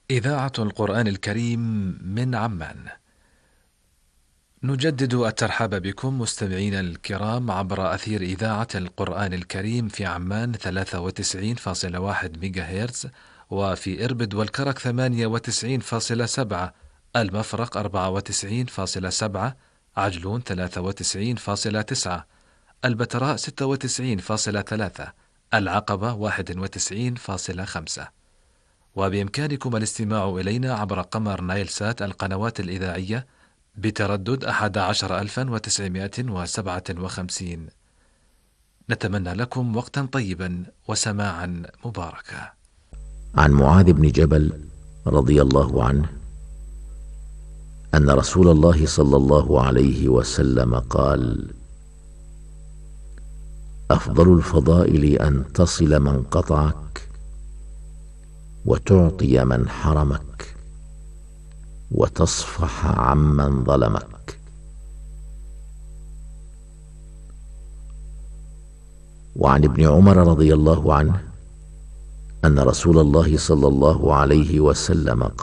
إذاعة القرآن الكريم من عمان. نجدد الترحاب بكم مستمعين الكرام عبر أثير إذاعة القرآن الكريم في عمان 93.1 ميجا هرتز، وفي إربد والكرك 98.7، المفرق 94.7، عجلون 93.9، البتراء 96.3، العقبة 91.5. وبإمكانكم الاستماع إلينا عبر قمر نايل سات القنوات الإذاعية بتردد 11957. نتمنى لكم وقتا طيبا وسماعا مباركا. عن معاذ بن جبل رضي الله عنه أن رسول الله صلى الله عليه وسلم قال: أفضل الفضائل أن تصل من قطعك، وتعطي من حرمك، وتصفح عمن ظلمك. وعن ابن عمر رضي الله عنه أن رسول الله صلى الله عليه وسلم